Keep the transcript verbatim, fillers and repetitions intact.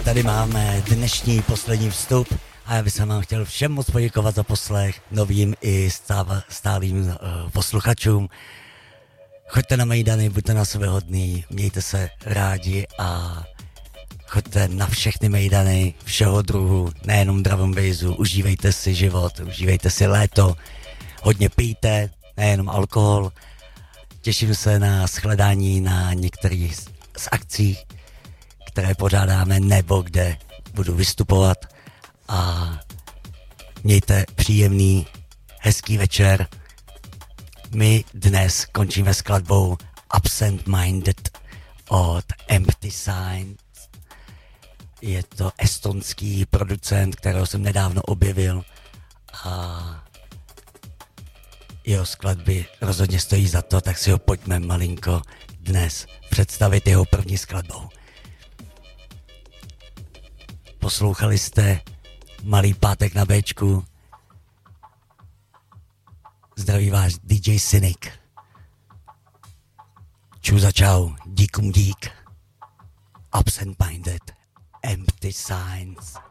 tady máme dnešní poslední vstup a já bych se vám chtěl všem moc poděkovat za poslech, novým i stáva, stálým uh, posluchačům. Choďte na mejdany, buďte na sebe hodný, mějte se rádi a choďte na všechny mejdany všeho druhu, nejenom drum and bassu, užívejte si život, užívejte si léto, hodně pijte, nejenom alkohol. Těším se na shledání na některých z akcí, které pořádáme nebo kde budu vystupovat a mějte příjemný, hezký večer. My dnes končíme skladbou Absent Minded od Empty Signs. Je to estonský producent, kterého jsem nedávno objevil a jeho skladby rozhodně stojí za to, tak si ho pojďme malinko dnes představit jeho první skladbou. Poslouchali jste Malý pátek na Béčku. Zdraví váš dý džej Cynic. Ču za čau, díkum dík. Absent Minded, Empty Signs.